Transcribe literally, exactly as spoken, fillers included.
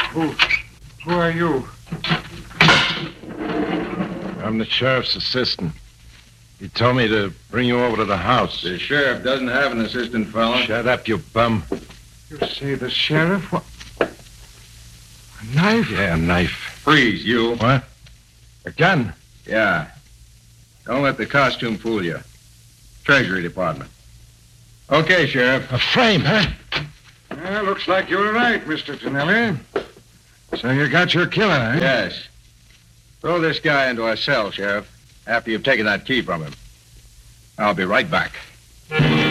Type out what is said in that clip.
Who, who are you? I'm the sheriff's assistant. He told me to bring you over to the house. The sheriff doesn't have an assistant, fella. Shut up, you bum. You say the sheriff? What? A knife? Yeah, a knife. Freeze, you. What? A gun? Yeah. Don't let the costume fool you. Treasury Department. Okay, Sheriff. A frame, huh? Well, looks like you were right, Mister Tonelli. So you got your killer, eh? Yes. Throw this guy into a cell, Sheriff, after you've taken that key from him. I'll be right back.